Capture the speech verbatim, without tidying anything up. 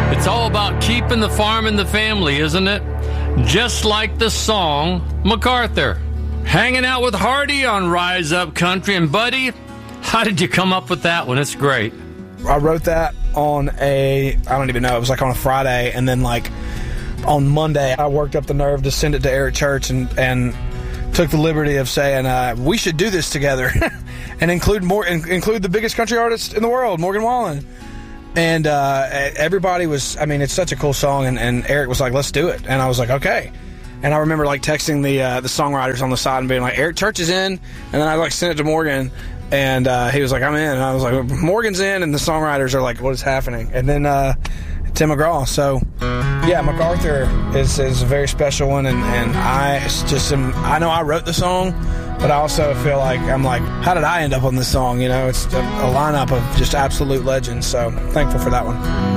It's all about keeping the farm in the family, isn't it? Just like the song MacArthur. Hanging out with Hardy on Rise Up Country. And Buddy, how did you come up with that one? It's great. I wrote that on a, I don't even know, it was like on a Friday, and then like on Monday I worked up the nerve to send it to Eric Church and, and took the liberty of saying uh, we should do this together and include more include the biggest country artist in the world, Morgan Wallen. And uh, everybody was, I mean, it's such a cool song, and, and Eric was like, let's do it. And I was like, okay. And I remember like texting the uh, the songwriters on the side and being like, Eric Church is in. And then I like sent it to Morgan, and uh, he was like, I'm in. And I was like, Morgan's in, and the songwriters are like, what is happening? And then uh, Tim McGraw. So yeah, MacArthur is, is a very special one, and, and I just am, I know I wrote the song, but I also feel like I'm like, how did I end up on this song? You know, it's a, a lineup of just absolute legends. So thankful for that one.